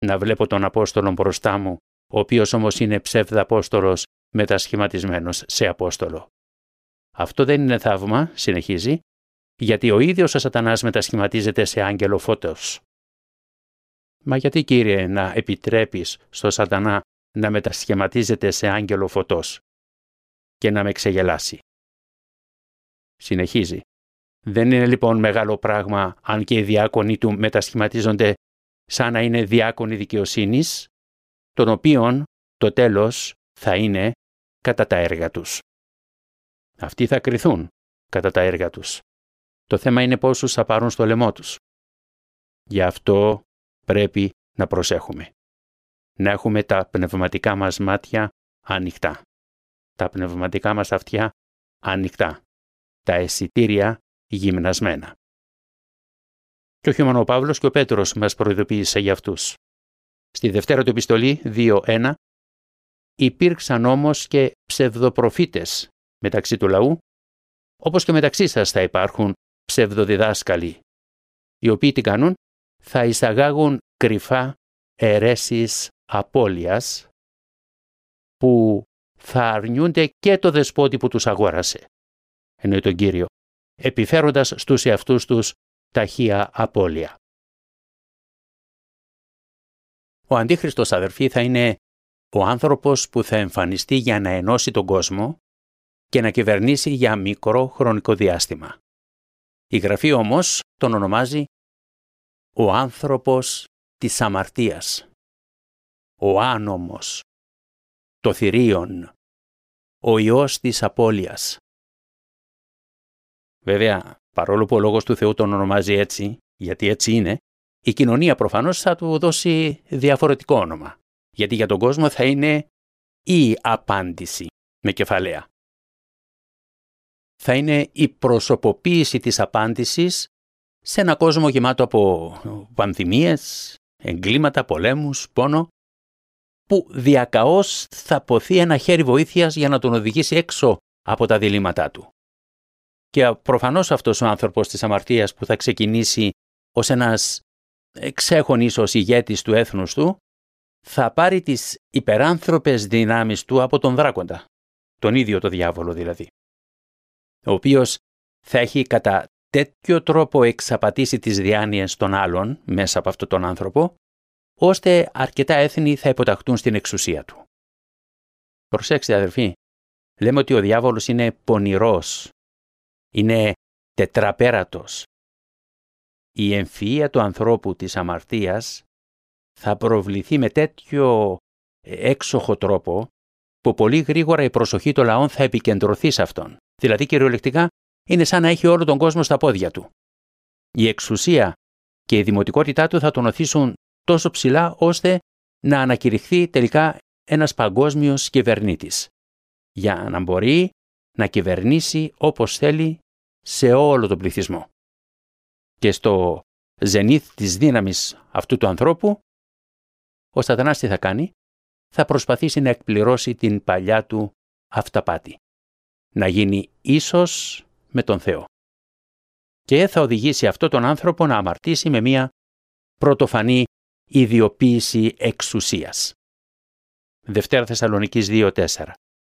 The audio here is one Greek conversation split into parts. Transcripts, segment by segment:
να βλέπω τον Απόστολο μπροστά μου, ο οποίος όμως είναι ψευδαπόστολος μετασχηματισμένος σε Απόστολο. Αυτό δεν είναι θαύμα, συνεχίζει, γιατί ο ίδιος ο Σατανάς μετασχηματίζεται σε άγγελο φώτος. Μα γιατί, Κύριε, να επιτρέπεις στο Σατανά να μετασχηματίζεται σε άγγελο φωτός και να με ξεγελάσει? Συνεχίζει. Δεν είναι λοιπόν μεγάλο πράγμα αν και οι διάκονοι του μετασχηματίζονται σαν να είναι διάκονοι δικαιοσύνης, των οποίων το τέλος θα είναι κατά τα έργα τους. Αυτοί θα κριθούν κατά τα έργα τους. Το θέμα είναι πόσους θα πάρουν στο λαιμό τους. Γι' αυτό πρέπει να προσέχουμε. Να έχουμε τα πνευματικά μας μάτια ανοιχτά. Τα πνευματικά μας αυτιά ανοιχτά. Τα αισθητήρια γυμνασμένα. Και όχι μόνο ο Παύλος και ο Πέτρος μας προειδοποίησε για αυτούς. Στη Δευτέρα του Επιστολή 2:1 υπήρξαν όμως και ψευδοπροφήτες μεταξύ του λαού, όπως και μεταξύ σας θα υπάρχουν ψευδοδιδάσκαλοι, οι οποίοι τι κάνουν? Θα εισαγάγουν κρυφά αιρέσεις απώλειας που θα αρνιούνται και το δεσπότη που τους αγόρασε, εννοεί τον Κύριο, επιφέροντας στους εαυτούς τους ταχεία απώλεια. Ο Αντίχριστος, αδερφοί, θα είναι ο άνθρωπος που θα εμφανιστεί για να ενώσει τον κόσμο και να κυβερνήσει για μικρό χρονικό διάστημα. Η Γραφή όμως τον ονομάζει ο άνθρωπος της αμαρτίας, ο άνομος, το θηρίον, ο ιός της απώλειας. Βέβαια, παρόλο που ο Λόγος του Θεού τον ονομάζει έτσι, γιατί έτσι είναι, η κοινωνία προφανώς θα του δώσει διαφορετικό όνομα, γιατί για τον κόσμο θα είναι η απάντηση με κεφαλαία. Θα είναι η προσωποποίηση της απάντησης σε ένα κόσμο γεμάτο από πανδημίες, εγκλήματα, πολέμους, πόνο, που διακαώς θα ποθεί ένα χέρι βοήθειας για να τον οδηγήσει έξω από τα διλήμματά του. Και προφανώς αυτός ο άνθρωπος της αμαρτίας που θα ξεκινήσει ως ένας εξέχων ίσως ηγέτης του έθνους του, θα πάρει τις υπεράνθρωπες δυνάμεις του από τον δράκοντα, τον ίδιο το διάβολο δηλαδή, ο οποίος θα έχει κατά τέτοιο τρόπο εξαπατήσει τις διάνοιες των άλλων μέσα από αυτόν τον άνθρωπο, ώστε αρκετά έθνη θα υποταχτούν στην εξουσία του. Προσέξτε, αδερφοί, λέμε ότι ο διάβολος είναι πονηρός, είναι τετραπέρατος. Η εμφυΐα του ανθρώπου της αμαρτίας θα προβληθεί με τέτοιο έξοχο τρόπο που πολύ γρήγορα η προσοχή των λαών θα επικεντρωθεί σε αυτόν. Δηλαδή, κυριολεκτικά, είναι σαν να έχει όλο τον κόσμο στα πόδια του. Η εξουσία και η δημοτικότητά του θα τον οθήσουν τόσο ψηλά ώστε να ανακηρυχθεί τελικά ένας παγκόσμιος κυβερνήτης, για να μπορεί να κυβερνήσει όπως θέλει σε όλο τον πληθυσμό. Και στο ζενήθ της δύναμης αυτού του ανθρώπου, ο Σατανάς τι θα κάνει? Θα προσπαθήσει να εκπληρώσει την παλιά του αυταπάτη, να γίνει ίσος με τον Θεό. Και θα οδηγήσει αυτό τον άνθρωπο να αμαρτήσει με μια πρωτοφανή ιδιοποίηση εξουσίας. Δευτέρα Θεσσαλονικής 2:4.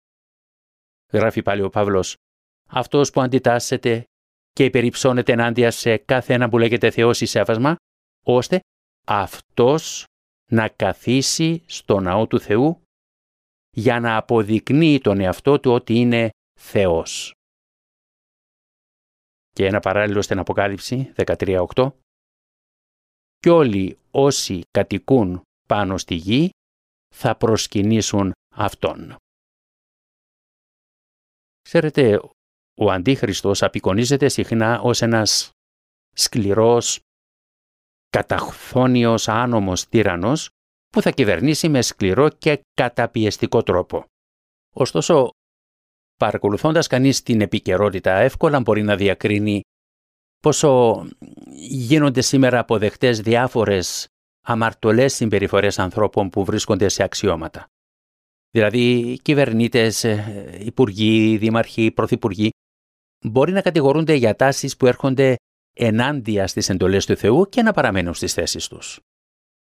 Γράφει πάλι ο Παύλος, αυτός που αντιτάσσεται και υπερυψώνεται ενάντια σε κάθε ένα που λέγεται Θεός ή σέβασμα, ώστε αυτός να καθίσει στο ναό του Θεού για να αποδεικνύει τον εαυτό του ότι είναι Θεός. Και ένα παράλληλο στην Αποκάλυψη 13:8. Κι όλοι όσοι κατοικούν πάνω στη γη θα προσκυνήσουν Αυτόν. Ξέρετε, ο Αντίχριστος απεικονίζεται συχνά ως ένας σκληρός, καταχθόνιος, άνομος τύραννος που θα κυβερνήσει με σκληρό και καταπιεστικό τρόπο. Ωστόσο, παρακολουθώντας κανείς την επικαιρότητα, εύκολα μπορεί να διακρίνει πόσο γίνονται σήμερα αποδεκτές διάφορες αμαρτωλές συμπεριφορές ανθρώπων που βρίσκονται σε αξιώματα. Δηλαδή, κυβερνήτες, υπουργοί, δήμαρχοι, πρωθυπουργοί μπορεί να κατηγορούνται για τάσεις που έρχονται ενάντια στις εντολές του Θεού και να παραμένουν στις θέσεις τους.